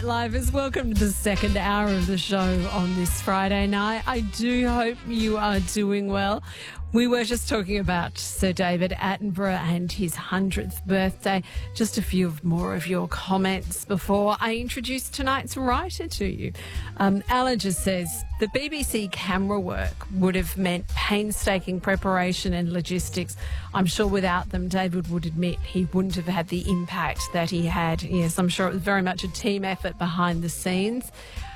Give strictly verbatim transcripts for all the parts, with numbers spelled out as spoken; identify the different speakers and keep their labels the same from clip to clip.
Speaker 1: Lifers. Welcome to the second hour of the show on this Friday night. I do hope you are doing well. We were just talking about Sir David Attenborough and his hundredth birthday. Just a few more of your comments before I introduce tonight's writer to you. Um, Alan just says, the B B C camera work would have meant painstaking preparation and logistics. I'm sure without them, David would admit he wouldn't have had the impact that he had. Yes, I'm sure it was very much a team effort behind the scenes.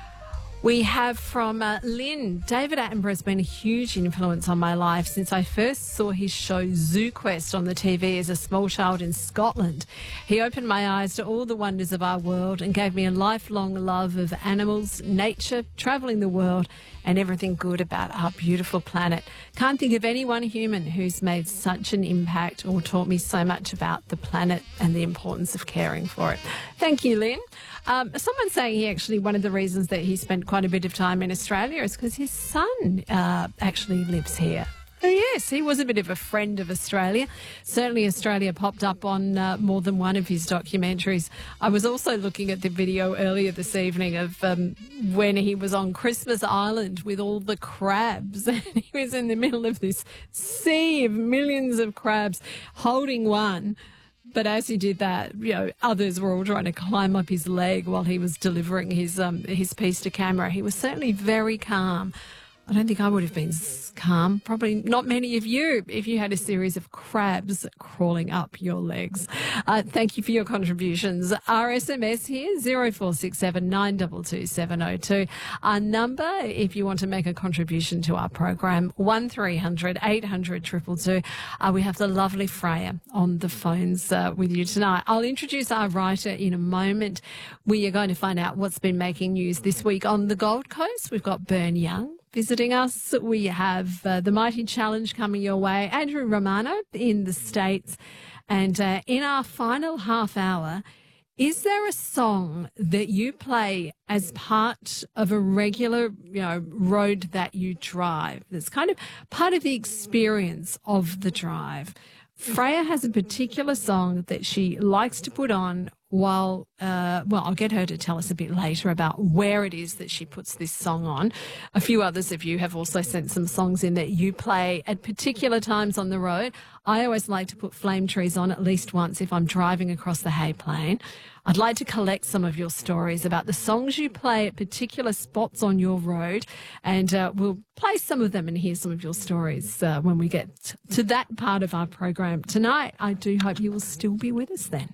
Speaker 1: We have from uh, Lynn, David Attenborough has been a huge influence on my life since I first saw his show Zoo Quest on the T V as a small child in Scotland. He opened my eyes to all the wonders of our world and gave me a lifelong love of animals, nature, travelling the world and everything good about our beautiful planet. Can't think of anyone human who's made such an impact or taught me so much about the planet and the importance of caring for it. Thank you, Lynn. Um, someone's saying he actually, one of the reasons that he spent quite a bit of time in Australia is because his son uh, actually lives here. Oh, yes, he was a bit of a friend of Australia. Certainly Australia popped up on uh, more than one of his documentaries. I was also looking at the video earlier this evening of um, when he was on Christmas Island with all the crabs. And he was in the middle of this sea of millions of crabs holding one. But as he did that, you know, others were all trying to climb up his leg while he was delivering his um, his piece to camera. He was certainly very calm. I don't think I would have been calm. Probably not many of you if you had a series of crabs crawling up your legs. Uh, thank you for your contributions. Our S M S here, zero four six seven nine two two seven zero two. Our number, if you want to make a contribution to our program, one three hundred eight hundred two two two. Uh, we have the lovely Freya on the phones uh, with you tonight. I'll introduce our writer in a moment. We are going to find out what's been making news this week on the Gold Coast. We've got Burn Young visiting us. We have uh, the Mighty Challenge coming your way, Andrew Romano in the States. And uh, in our final half hour, is there a song that you play as part of a regular, you know, road that you drive? That's kind of part of the experience of the drive. Freya has a particular song that she likes to put on while, uh, well, I'll get her to tell us a bit later about where it is that she puts this song on. A few others of you have also sent some songs in that you play at particular times on the road. I always like to put Flame Trees on at least once if I'm driving across the Hay Plain. I'd like to collect some of your stories about the songs you play at particular spots on your road, and uh, we'll play some of them and hear some of your stories uh, when we get to that part of our program tonight. I do hope you will still be with us then.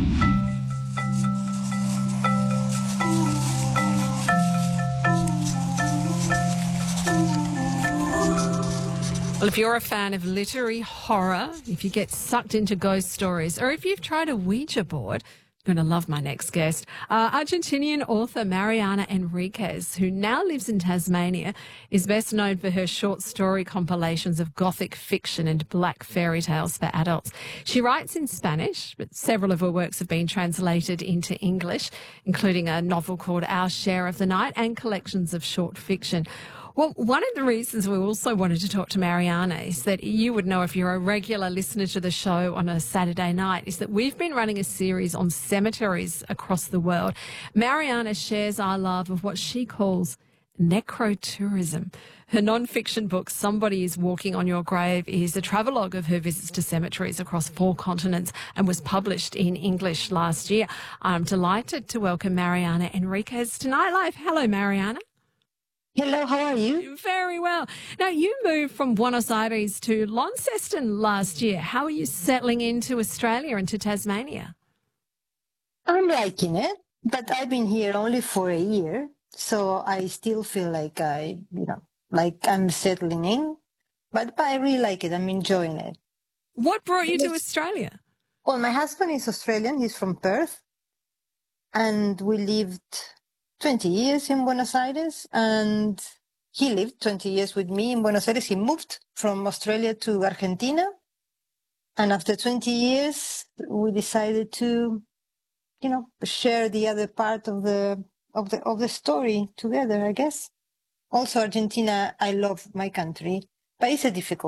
Speaker 1: Well, if you're a fan of literary horror, if you get sucked into ghost stories, or if you've tried a Ouija board, you're going to love my next guest. Uh, Argentinian author Mariana Enriquez, who now lives in Tasmania, is best known for her short story compilations of gothic fiction and black fairy tales for adults. She writes in Spanish, but several of her works have been translated into English, including a novel called Our Share of the Night and collections of short fiction. Well, one of the reasons we also wanted to talk to Mariana is that you would know if you're a regular listener to the show on a Saturday night, is that we've been running a series on cemeteries across the world. Mariana shares our love of what she calls necrotourism. Her non-fiction book, Somebody is Walking on Your Grave, is a travelogue of her visits to cemeteries across four continents and was published in English last year. I'm delighted to welcome Mariana Enriquez to Nightlife. Hello, Mariana.
Speaker 2: Hello, how are you?
Speaker 1: Very well. Now, you moved from Buenos Aires to Launceston last year. How are you settling into Australia and to Tasmania?
Speaker 2: I'm liking it, but I've been here only for a year, so I still feel like I, you know, like I'm settling in, but, but I really like it. I'm enjoying it.
Speaker 1: What brought you
Speaker 2: Yes.
Speaker 1: to Australia?
Speaker 2: Well, my husband is Australian. He's from Perth, and we lived twenty years in Buenos Aires, and he lived twenty years with me in Buenos Aires. He moved from Australia to Argentina, and after twenty years, we decided to, you know, share the other part of the of the of the story together, I guess. Also, Argentina, I love my country, but it's a difficult